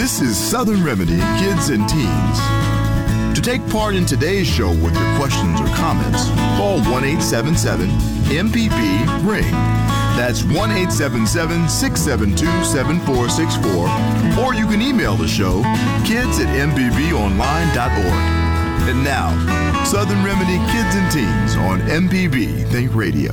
This is Southern Remedy Kids and Teens. To take part in today's show with your questions or comments, call 1-877-MPB-RING. That's 1-877-672-7464. Or you can email the show, kids@mpbonline.org. And now, Southern Remedy Kids and Teens on MPB Think Radio.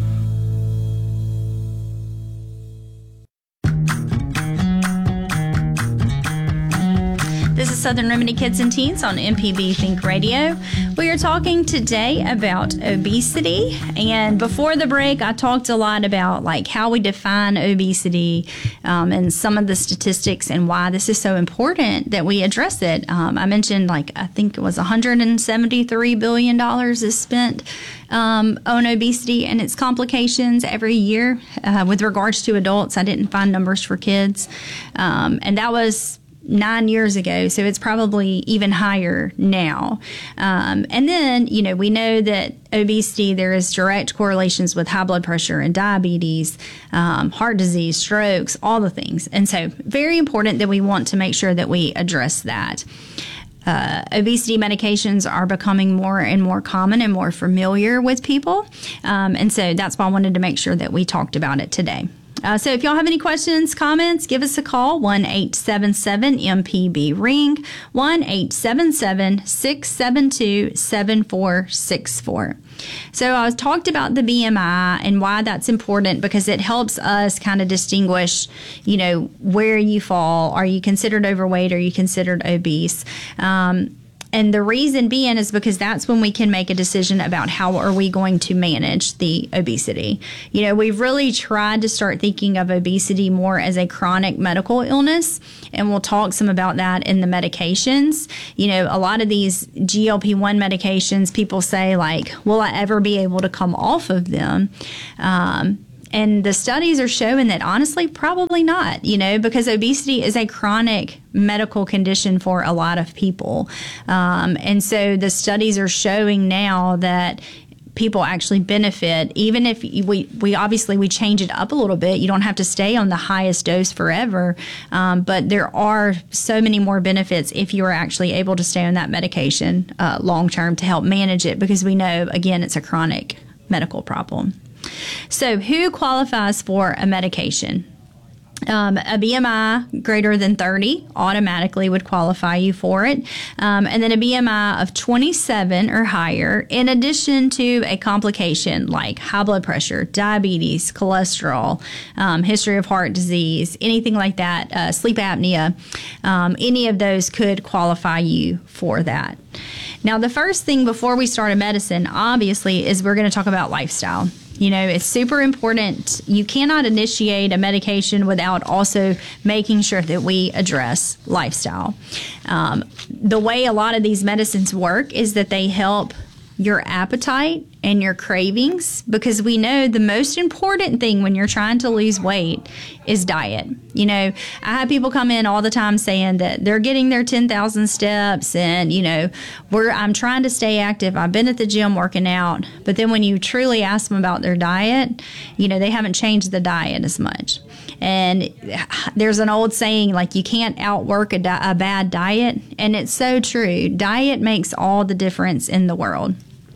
This is Southern Remedy Kids and Teens on MPB Think Radio. We are talking today about obesity, and before the break I talked a lot about like how we define obesity and some of the statistics and why this is so important that we address it. I mentioned I think it was $173 billion is spent on obesity and its complications every year. With regards to adults, I didn't find numbers for kids, and that was 9 years ago, so it's probably even higher now. And then, we know that obesity, there is direct correlations with high blood pressure and diabetes, heart disease, strokes, all the things. And so very important that we want to make sure that we address that. Obesity medications are becoming more and more common and more familiar with people. And so that's why I wanted to make sure that we talked about it today. So if y'all have any questions, comments, give us a call, 1-877-MPB-RING, 1-877-672-7464. So I talked about the BMI and why that's important because it helps us kind of distinguish, where you fall. Are you considered overweight? Are you considered obese? And the reason being is because that's when we can make a decision about how are we going to manage the obesity. We've really tried to start thinking of obesity more as a chronic medical illness, and we'll talk some about that in the medications. A lot of these GLP-1 medications, people say will I ever be able to come off of them? And the studies are showing that honestly, probably not, because obesity is a chronic medical condition for a lot of people. And so the studies are showing now that people actually benefit, even if we obviously change it up a little bit. You don't have to stay on the highest dose forever. But there are so many more benefits if you are actually able to stay on that medication long term to help manage it, because we know, again, it's a chronic medical problem. So who qualifies for a medication? A BMI greater than 30 automatically would qualify you for it. And then a BMI of 27 or higher, in addition to a complication like high blood pressure, diabetes, cholesterol, history of heart disease, anything like that, sleep apnea, any of those could qualify you for that. Now, the first thing before we start a medicine, obviously, is we're going to talk about lifestyle. It's super important. You cannot initiate a medication without also making sure that we address lifestyle. The way a lot of these medicines work is that they help your appetite and your cravings, because we know the most important thing when you're trying to lose weight is diet. I have people come in all the time saying that they're getting their 10,000 steps and, I'm trying to stay active. I've been at the gym working out. But then when you truly ask them about their diet, they haven't changed the diet as much. And there's an old saying, you can't outwork a bad diet. And it's so true. Diet makes all the difference in the world.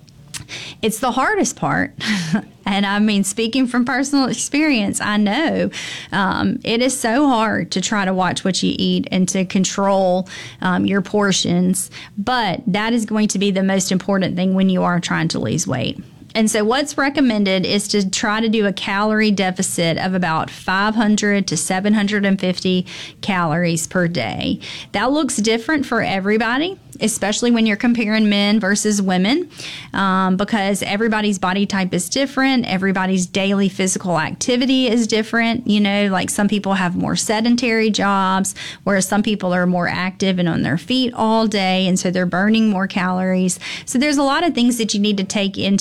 It's the hardest part. And I mean, speaking from personal experience, I know it is so hard to try to watch what you eat and to control your portions. But that is going to be the most important thing when you are trying to lose weight. And so what's recommended is to try to do a calorie deficit of about 500 to 750 calories per day. That looks different for everybody, especially when you're comparing men versus women, because everybody's body type is different. Everybody's daily physical activity is different. Some people have more sedentary jobs, whereas some people are more active and on their feet all day, and so they're burning more calories. So there's a lot of things that you need to take into account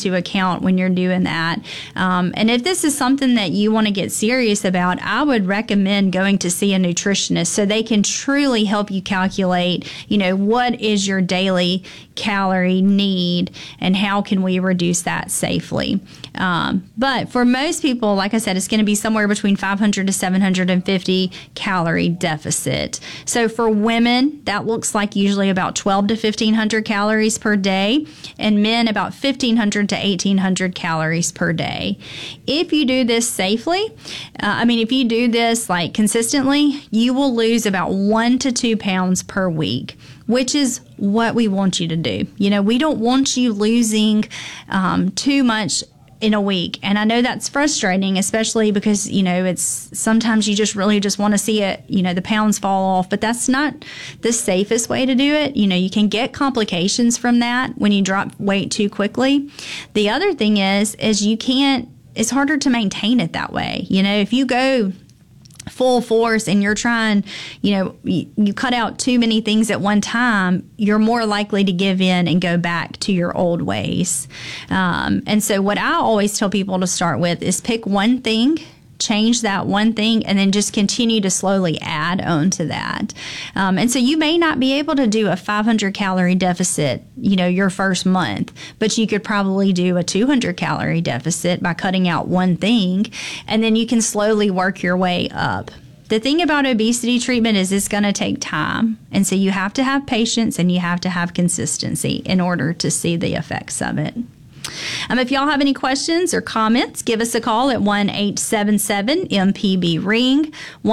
amount when you're doing that. And if this is something that you want to get serious about, I would recommend going to see a nutritionist so they can truly help you calculate, what is your daily calorie need and how can we reduce that safely. But for most people, like I said, it's going to be somewhere between 500 to 750 calorie deficit. So for women, that looks like usually about 12 to 1500 calories per day, and men about 1500 to 1800 calories per day. If you do this safely, if you do this like consistently, you will lose about 1 to 2 pounds per week, which is what we want you to do. We don't want you losing too much in a week. And I know that's frustrating, especially because, it's sometimes you just want to see it, the pounds fall off, but that's not the safest way to do it. You can get complications from that when you drop weight too quickly. The other thing is it's harder to maintain it that way. If you go full force and you're trying, you cut out too many things at one time, you're more likely to give in and go back to your old ways. And so what I always tell people to start with is pick one thing, change that one thing, and then just continue to slowly add on to that. And so you may not be able to do a 500 calorie deficit, your first month, but you could probably do a 200 calorie deficit by cutting out one thing, and then you can slowly work your way up. The thing about obesity treatment is it's going to take time. And so you have to have patience and you have to have consistency in order to see the effects of it. If y'all have any questions or comments, give us a call at 1-877-MPB-RING,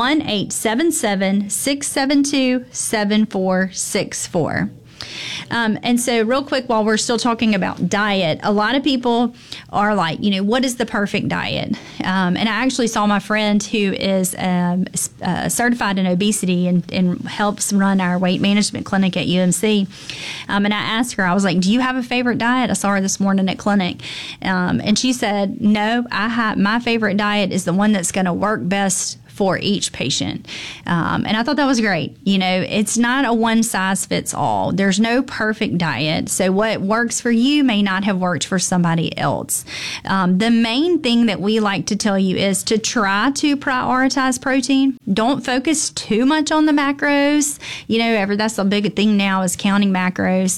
1-877-672-7464. And so real quick, while we're still talking about diet, a lot of people are like, what is the perfect diet? And I actually saw my friend who is certified in obesity and helps run our weight management clinic at UMC. And I asked her, I was like, do you have a favorite diet? I saw her this morning at clinic. And she said, no, my favorite diet is the one that's going to work best for each patient. And I thought that was great. It's not a one size fits all. There's no perfect diet. So what works for you may not have worked for somebody else. The main thing that we like to tell you is to try to prioritize protein. Don't focus too much on the macros. That's a big thing now is counting macros.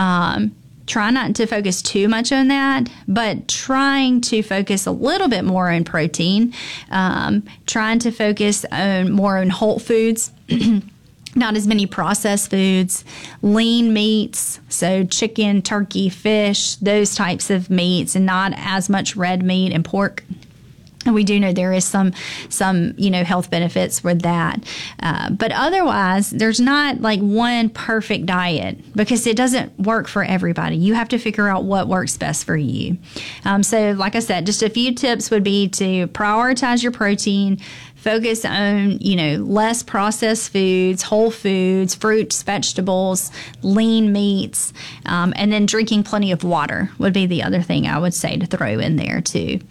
Try not to focus too much on that, but trying to focus a little bit more on protein, trying to focus more on whole foods, not as many processed foods, lean meats, so chicken, turkey, fish, those types of meats, and not as much red meat and pork. And we do know there is some health benefits with that. But otherwise, there's not like one perfect diet because it doesn't work for everybody. You have to figure out what works best for you. So like I said, just a few tips would be to prioritize your protein, focus on, less processed foods, whole foods, fruits, vegetables, lean meats, and then drinking plenty of water would be the other thing I would say to throw in there too.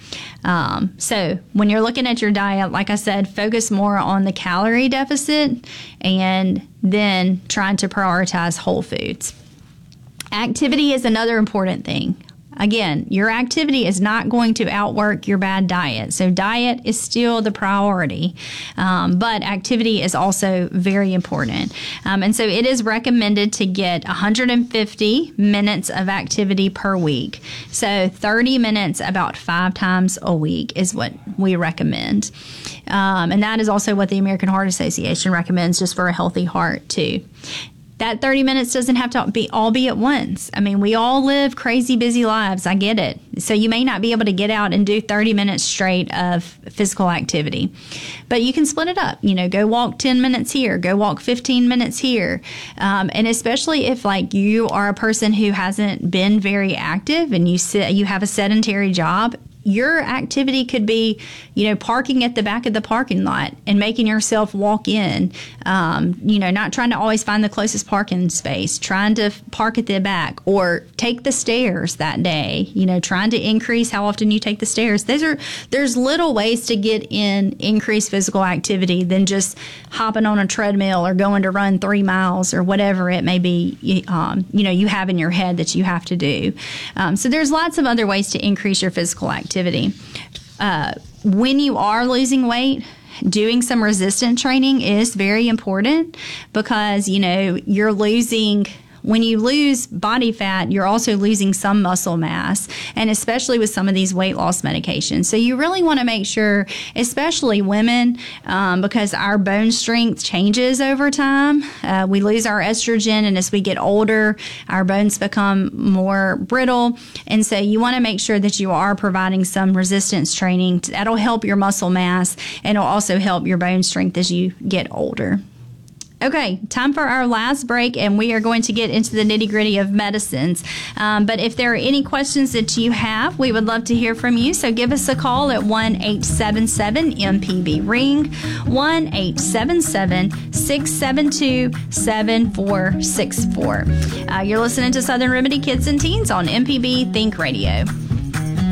So when you're looking at your diet, like I said, focus more on the calorie deficit and then trying to prioritize whole foods. Activity is another important thing. Again, your activity is not going to outwork your bad diet. So diet is still the priority, but activity is also very important. And so it is recommended to get 150 minutes of activity per week. So 30 minutes about 5 times a week is what we recommend. And that is also what the American Heart Association recommends just for a healthy heart too. That 30 minutes doesn't have to be at once. I mean, we all live crazy busy lives. I get it. So you may not be able to get out and do 30 minutes straight of physical activity. But you can split it up. Go walk 10 minutes here. Go walk 15 minutes here. And especially if like you are a person who hasn't been very active and you have a sedentary job, your activity could be, parking at the back of the parking lot and making yourself walk in, not trying to always find the closest parking space, trying to park at the back, or take the stairs that day, trying to increase how often you take the stairs. There's little ways to get in increased physical activity than just hopping on a treadmill or going to run 3 miles or whatever it may be, you have in your head that you have to do. So there's lots of other ways to increase your physical activity. When you are losing weight, doing some resistance training is very important because, you're losing. When you lose body fat, you're also losing some muscle mass, and especially with some of these weight loss medications. So you really want to make sure, especially women, because our bone strength changes over time. We lose our estrogen, and as we get older, our bones become more brittle. And so you want to make sure that you are providing some resistance training. That'll help your muscle mass, and it'll also help your bone strength as you get older. Okay, time for our last break, and we are going to get into the nitty-gritty of medicines. But if there are any questions that you have, we would love to hear from you. So give us a call at 1-877-MPB-RING, 1-877-672-7464. You're listening to Southern Remedy Kids and Teens on MPB Think Radio.